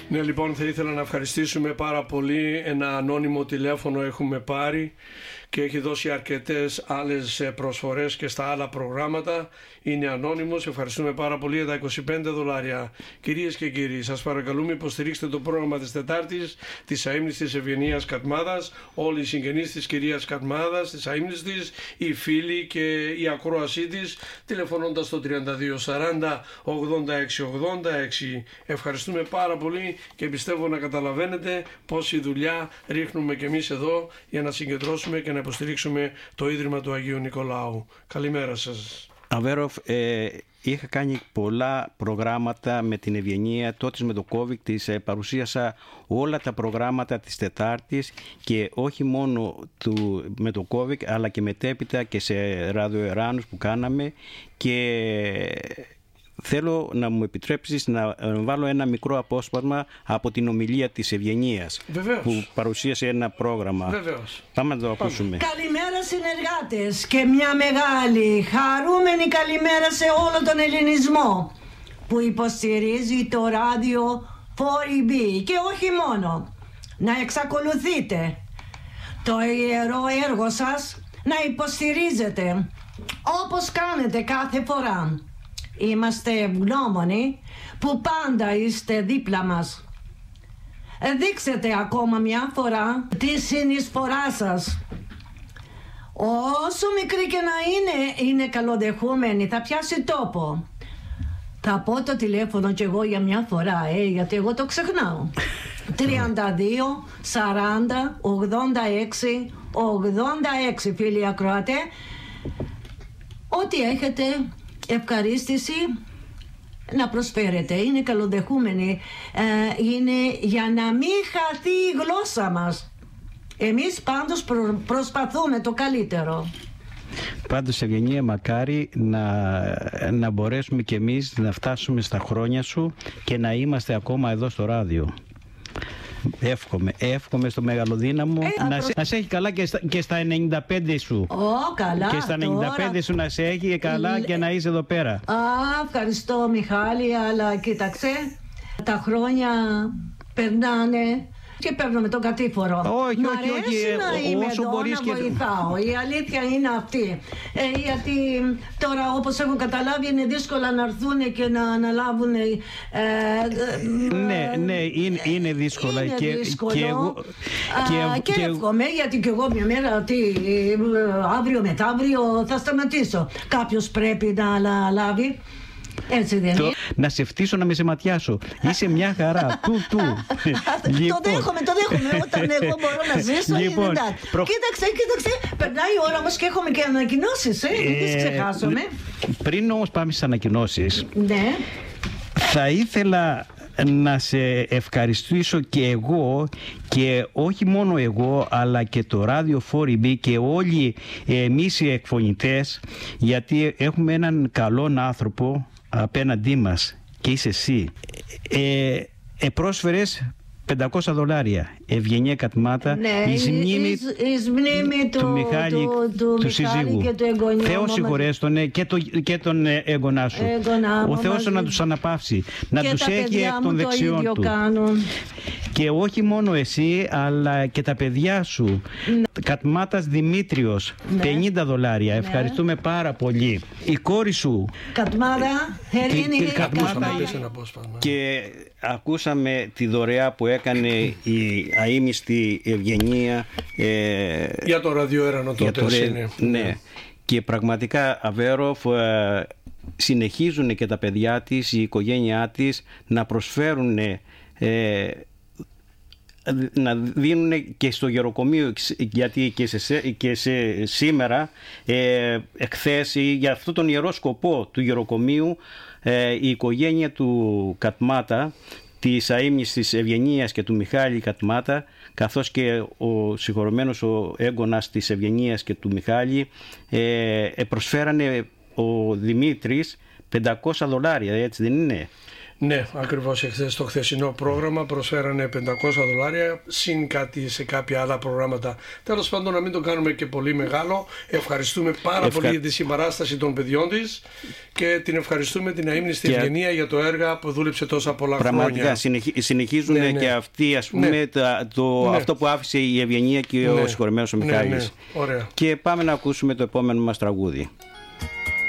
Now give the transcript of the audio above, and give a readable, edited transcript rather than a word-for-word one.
Ναι, λοιπόν, θα ήθελα να ευχαριστήσουμε πάρα πολύ. Ένα ανώνυμο τηλέφωνο έχουμε πάρει και έχει δώσει αρκετές άλλες προσφορές και στα άλλα προγράμματα. Είναι ανώνυμος. Ευχαριστούμε πάρα πολύ για τα $25. Κυρίες και κύριοι, σας παρακαλούμε υποστηρίξτε το πρόγραμμα της Τετάρτης της αείμνηστης Ευγενίας Κατμάδας. Όλοι οι συγγενείς της κυρίας Κατμάδας, της αείμνηστης, οι φίλοι και η ακρόασή της, τηλεφωνώντας στο 3240 8686. Ευχαριστούμε πάρα πολύ και πιστεύω να καταλαβαίνετε πόση δουλειά ρίχνουμε και εμείς εδώ για να συγκεντρώσουμε και να υποστηρίξουμε το Ίδρυμα του Αγίου Νικολάου. Καλημέρα σας. Αβέροφ, είχα κάνει πολλά προγράμματα με την Ευγενία. Τότε με το COVID της παρουσίασα όλα τα προγράμματα της Τετάρτης και όχι μόνο με το COVID αλλά και μετέπειτα και σε ραδιοεράνους που κάναμε, και θέλω να μου επιτρέψεις να βάλω ένα μικρό απόσπασμα από την ομιλία της Ευγενίας. Βεβαίως. Που παρουσίασε ένα πρόγραμμα. Βεβαίως. Πάμε να το ακούσουμε. Καλημέρα συνεργάτες και μια μεγάλη χαρούμενη καλημέρα σε όλο τον ελληνισμό που υποστηρίζει το ράδιο 4EB και όχι μόνο. Να εξακολουθείτε το ιερό έργο σας, να υποστηρίζετε όπως κάνετε κάθε φορά. Είμαστε ευγνώμονοι που πάντα είστε δίπλα μας. Δείξτε ακόμα μια φορά τη συνεισφορά σας. Όσο μικρή και να είναι καλοδεχούμενη, θα πιάσει τόπο. Θα πω το τηλέφωνο κι εγώ για μια φορά, γιατί εγώ το ξεχνάω. 32 40 86 86, φίλοι ακροατέ. Ό,τι έχετε ευχαρίστηση να προσφέρετε, είναι καλοδεχούμενοι, είναι για να μην χαθεί η γλώσσα μας. Εμείς πάντως προσπαθούμε το καλύτερο. Πάντως, Ευγενία, μακάρι να μπορέσουμε κι εμείς να φτάσουμε στα χρόνια σου και να είμαστε ακόμα εδώ στο ράδιο. Εύχομαι στο μεγαλοδύναμο να σε έχει καλά και στα 95 σου. Καλά. Και στα 95 τώρα σου να σε έχει καλά και να είσαι εδώ πέρα. Ευχαριστώ, Μιχάλη, αλλά κοίταξε, τα χρόνια περνάνε και παίρνω με τον κατήφορο. Όχι, Μ' αρέσει να είμαι όσο εδώ, μπορείς να και βοηθάω. Η αλήθεια είναι αυτή. Γιατί τώρα, όπως έχω καταλάβει, είναι δύσκολα να έρθουν και να αναλάβουν. Ναι, είναι δύσκολα. Είναι δύσκολο. Και εύχομαι, γιατί και εγώ μια μέρα, αύριο μεθαύριο θα σταματήσω. Κάποιος πρέπει να λάβει. Έτσι δεν είναι? Να σε φτύσω, να με σεματιάσω. Είσαι μια χαρά. Το δέχομαι. Όταν εγώ μπορώ να ζήσω, είναι εντάξει. Κοίταξε, περνάει η ώρα όμως και έχουμε και ανακοινώσεις, μην τις ξεχάσουμε. Πριν όμως πάμε στις ανακοινώσεις, ναι, θα ήθελα να σε ευχαριστήσω και εγώ, και όχι μόνο εγώ αλλά και το ράδιο 4EB και όλοι εμείς οι εκφωνητές, γιατί έχουμε έναν καλόν άνθρωπο απέναντί μας και είσαι εσύ. Πρόσφερες $500, Ευγενία Κατμάτα, ναι, εις μνήμη του Μιχάλη, του συζύγου. Και του εγγονιού. Θεός συγχωρές τον και τον έγγονά σου. Ο Θεός να τους αναπαύσει, να τους έχει εκ των δεξιών του. Και όχι μόνο εσύ, αλλά και τα παιδιά σου. Ναι. Κατμάτας Δημήτριος, ναι, $50. Ευχαριστούμε πάρα πολύ. Η κόρη σου Κατμάτα, και ακούσαμε τη δωρεά που έκανε η αείμνηστη Ευγενία για το ραδιοέρανο τότε. Ναι. Και πραγματικά, Αβέροφ, συνεχίζουν και τα παιδιά της, η οικογένειά της, να προσφέρουν, να δίνουν και στο γεροκομείο, γιατί και σε σήμερα, εκθέσει για αυτόν τον ιερό σκοπό του γεροκομείου. Η οικογένεια του Κατμάτα, της αείμνηστης Ευγενίας και του Μιχάλη Κατμάτα, καθώς και ο συγχωρεμένος ο έγκονας της Ευγενίας και του Μιχάλη, προσφέρανε ο Δημήτρης $500, έτσι δεν είναι? Ναι, ακριβώς εχθές το χθεσινό πρόγραμμα προσφέρανε $500 συν κάτι σε κάποια άλλα προγράμματα. Τέλος πάντων, να μην το κάνουμε και πολύ μεγάλο. Ευχαριστούμε πάρα πολύ για τη συμπαράσταση των παιδιών της και την ευχαριστούμε την αείμνηστη Ευγενία για το έργο που δούλεψε τόσα πολλά πραγματικά, χρόνια. Συνεχίζουν και αυτοί, ας πούμε, αυτό που άφησε η Ευγενία και ο συγχωρεμένος ο Μιχάλης. Ωραία. Και πάμε να ακούσουμε το επόμενο μας τραγούδι.